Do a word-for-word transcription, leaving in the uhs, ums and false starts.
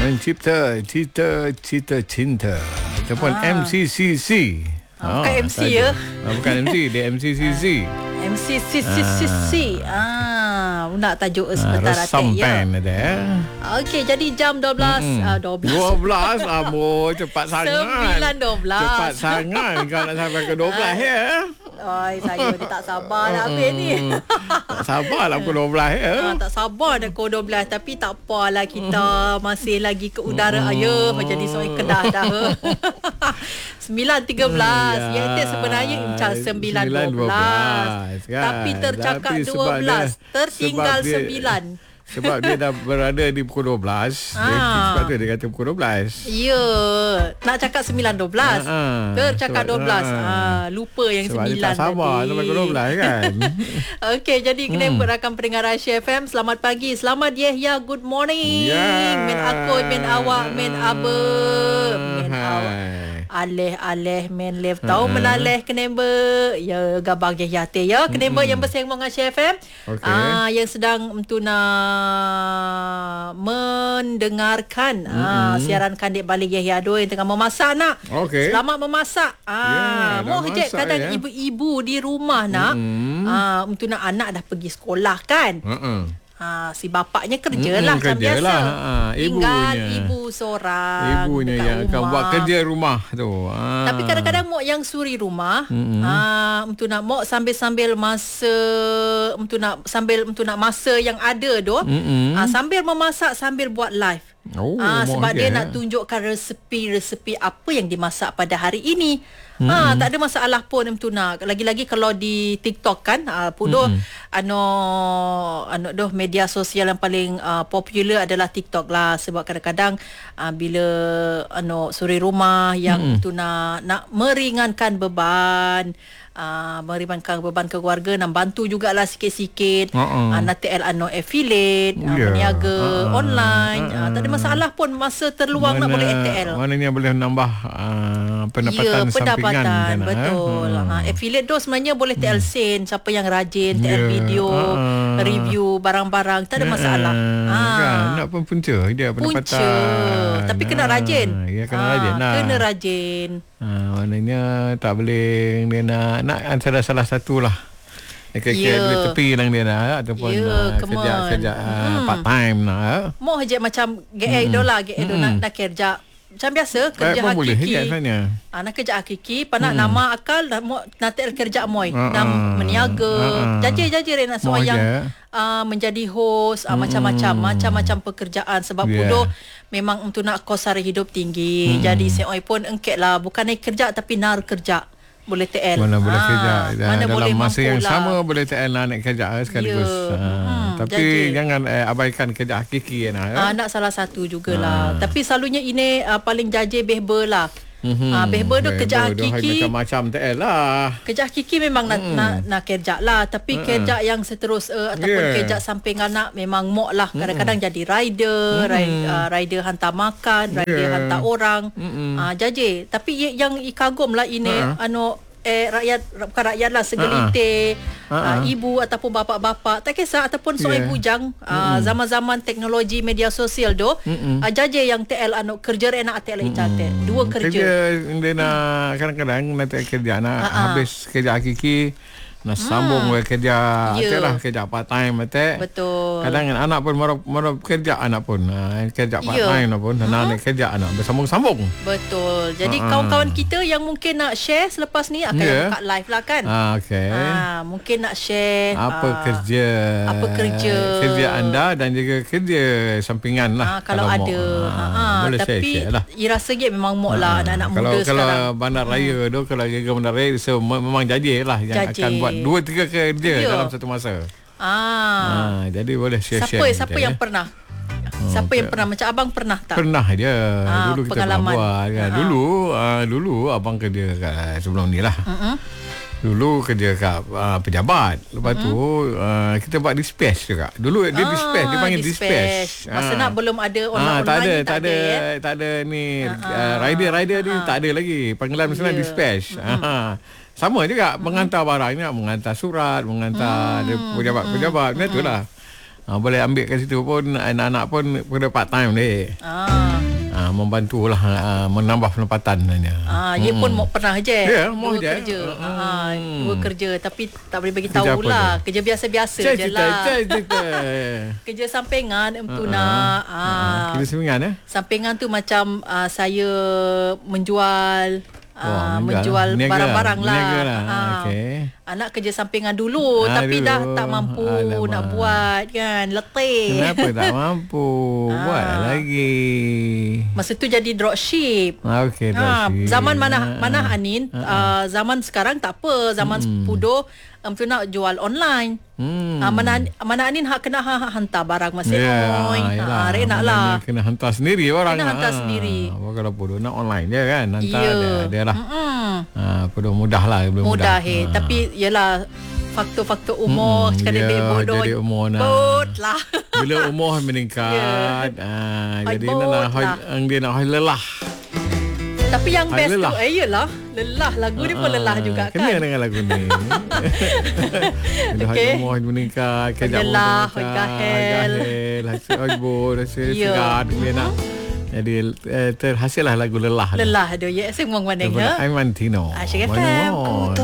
Mencipta cita-cita cinta ataupun ah. M C C C. Ah, bukan M C ya? Ah, bukan M C, dia M C C C. M C C C C. Ah, nak tajuk sebentar ah, Resam ya. pen ada. Okey, jadi jam dua belas, mm-hmm. uh, dua belas. dua belas amo cepat sangat. sembilan dua belas. Cepat sangat kau nak sampai ke dua belas ya. Oi, saya ni tak sabar nak habis ni. Tak sabar lah pukul dua belas ya. Ha, tak sabar dah pukul dua belas. Tapi tak apalah, kita masih lagi ke udara. Ayuh, jadi soal Kedah dah. sembilan tiga belas. Ya, itu sebenarnya macam sembilan dua belas. Kan? Tapi tercakap tapi dua belas. Dia, tertinggal sembilan. Sebab dia dah berada di pukul dua belas. Ha. Dia, sebab tu dia kata pukul dua belas. Ya. Nak cakap sembilan dua belas. Ha, ha. Tercakap dua belas. Ha. Ha. Lupa yang sebab sembilan tadi. Sebab tak sabar sampai pukul dua belas kan. Okey, jadi kena hmm. rakan pendengar Aisyah F M. Selamat pagi. Selamat Yahya. Good morning. Yeah. Men aku, men awak, men aba. Men awak. Aleh-aleh men lev tahu uh-huh. menaleh kenemba ya gabang Yahya te ya kenemba uh-huh. yang bersembang dengan Aisyah F M. Okay. Ah yang sedang mentuna mendengarkan uh-huh. ah siaran Kandik Balik Yahya dua yang tengah memasak nak. Okay. Selamat memasak. Ah yeah, mau je kadang ya. Ibu-ibu di rumah nak uh-huh. ah mentuna anak dah pergi sekolah kan. Uh-huh. Ha, si bapaknya kerjalah hmm, kan kerja biasa. Lah. Ha, tinggal ibu seorang. Ibunya yang rumah. Akan buat kerja rumah tu. Ha. Tapi kadang-kadang mak yang suri rumah, hmm. ha, untuk nak mak sambil-sambil masa, untuk nak sambil untuk nak masa yang ada tu, hmm. ha, sambil memasak sambil buat live. Oh, ha, sebab dia, dia nak tunjukkan resepi-resepi apa yang dimasak pada hari ini. Hmm. Ha, tak ada masalah pun tu nak. Lagi-lagi kalau di TikTok kan, uh, pudoh hmm. ano ano doh media sosial yang paling uh, popular adalah TikTok lah, sebab kadang-kadang uh, bila ano suri rumah yang hmm. tu nak nak meringankan beban, Uh, meringankan beban keluarga, nak bantu jugalah sikit-sikit. Uh-uh. Uh, nak T L ano affiliate, uh, yeah. Meniaga uh-uh. online. Uh-uh. Uh, tak ada masalah pun, masa terluang mana, nak boleh T L. Maknanya boleh menambah uh, pendapatan, ya, pendapatan sampingan. Betul. Eh? Hmm. Uh, affiliate tu sebenarnya boleh T L sen, hmm. siapa yang rajin T L yeah. video, uh-uh. review barang-barang, tak ada masalah. Uh-uh. Uh. Kan, nak pun punca dia pendapatan. Punca. Tapi kena rajin. Ya, kena uh, rajin lah. Kena rajin. Uh, maknanya tak boleh dia nak nak antara salah satu lah. Kira-kira yeah. boleh tepi lang dia nak ataupun yeah, uh, kerja-kerja uh, hmm. part time nak. Mau je macam G A hmm. dolah, G A hmm. do nak, nak kerja macam biasa kerja eh, hakiki. Ah nak kerja hakiki, panak hmm. nama akal nak nak kerja moy, uh, nak meniaga. Uh, Jaji-jaji nak semua yang uh, menjadi host uh, hmm. macam-macam macam-macam pekerjaan, sebab yeah. pudoh memang untuk nak kos sara hidup tinggi. Hmm. Jadi saya pun engket lah, bukan nak kerja tapi nar kerja. Boleh T L. Mana boleh ha, kerja. Mana dalam boleh masa yang lah. sama boleh T L lah nak kerja sekaligus. Yeah. Ha. Hmm, tapi jadi, jangan eh, abaikan kerja hakiki nak. Ah, nak salah satu jugalah. Ha. Tapi selalunya ini uh, paling jaje behber lah. Mm-hmm. Ah, behber tu kerja hakiki. Macam-macam T L lah. Kerja hakiki memang nak, hmm. nak nak kerja lah. Tapi uh-uh. kerja yang seterus uh, ataupun yeah. kerja samping anak memang mok lah. Kadang-kadang mm-hmm. jadi rider, mm-hmm. rider, uh, rider hantar makan, rider yeah. hantar orang. Mm-hmm. Ah, jaje. Tapi yang ikagum lah ini uh-uh. ano eh rakyat, bukan rakyat lah, segelintir uh-uh. uh, ibu ataupun bapa-bapa, tak kisah, ataupun seorang yeah. bujang uh, mm-hmm. zaman-zaman teknologi media sosial tu mm-hmm. uh, jaje yang T L anu kerja enak T L cantik mm-hmm. dua kerja. Kerja dia nak kadang-kadang nanti kerja nak uh-uh. habis kerja hakiki nak sambung hmm. kerja yeah. lah, kerja part time betul. Betul. Kadang anak pun mau mau kerja anak pun uh, kerja part yeah. time pun uh-huh. anak kerja anak bersambung-sambung. Betul. Jadi uh-huh. kawan-kawan kita yang mungkin nak share selepas ni akan yeah. buka live lah kan. Ah, okey. Ah, mungkin nak share apa uh, kerja apa kerja kerja anda dan juga kerja sampingan lah. Ah, kalau, kalau ada. Ha ah, boleh tapi share, share lah. I rasa je memang mok lah anak-anak kalau, muda kalau sekarang. Kalau bandar raya hmm. tu, kalau gegar bandar raya so, memang jaje lah yang jaje. Akan buat dua tiga kerja yeah. dalam satu masa. Ah. Ha, jadi boleh share-share. Siapa siapa yang ya? pernah? Oh, siapa okay. yang pernah, macam abang pernah tak? Pernah dia. Ah, dulu kita pernah buat kan. Ah. Dulu uh, dulu abang kerja kat sebelum ni lah. Uh-huh. Dulu kerja kat uh, pejabat. Lepas uh-huh. tu uh, kita buat dispatch juga. Dulu dia ah, dispatch, dia panggil dispatch. Masa ah. nak belum ada online, ah, tak ada, tak, tak ada, ada ya? tak ada ni uh-huh. uh, rider-rider uh-huh. ni tak ada lagi. Panggilan yeah. misalnya dispatch. Uh-huh. Sama juga, hmm. menghantar barangnya, menghantar surat, menghantar hmm. pejabat-pejabat, macam hmm. itulah. Ha, boleh ambil kat situ pun, anak-anak pun kena part time deh. Ah. Ha, membantulah uh, menambah pendapatan sebenarnya. Ah, dia pun mau pernah je. Ya, dua mau je. kerja. Uh, Ah, hmm. dua kerja tapi tak boleh bagi Kerja tahu apa lah. tu? Kerja biasa-biasa Cai, je cai, lah. cai, cai, cai. Kerja sampingan Uh-uh. empu nak. Ah. Uh-uh. Kira sampingan eh? Sampingan tu macam uh, saya menjual Wah, uh, menjual. menjual Niaga barang-barang lah. lah. Niaga lah. Ah. Okey. Anak kerja sampingan dulu Aduh, tapi dah tak mampu alamak. nak buat kan. Letih. Kenapa tak mampu? Ah. Buat lagi. Masa tu jadi dropship. Ah, okey, Ha, dropship. zaman mana Ah, mana ah. Anin, uh, zaman sekarang tak apa. Zaman hmm. Pudo um, tu nak jual online. Hmm. Ah, mana mana Anin hak kena ha, ha, hantar barang masih Ya, oi. yalah. Ha, Rek nak Mana lah. ni kena hantar sendiri orang. Kena hantar Ah, sendiri. Kalau bodoh nak online je kan. Hantar Ya. dia, dia lah. Mm-mm. Ha, bodoh mudah lah. Mudah, Mudah he, Ha. tapi yalah faktor-faktor umur Mm-mm, sekali ya, dia bodoh. jadi umur nak. Bot lah. Bila umur meningkat, Ya. ah, Hai jadi bot nak lah. dia nak hai lelah. Tapi yang Hai best lelah. tu eh yalah, lelah lagu dia pun Ah, lelah juga kena kan. dengan lagu ni. Dah Okey. umur meningkat, kejap Lelah, umur meningkat, gahel. gahel, hasil ojbol, hasil Ya. segar, dia nak. Jadi eh, terhasillah lagu lelah. Lelah dia. Ya, saya ngomong mana Daripada ya. Aiman Tino. Asyik F M. Mana?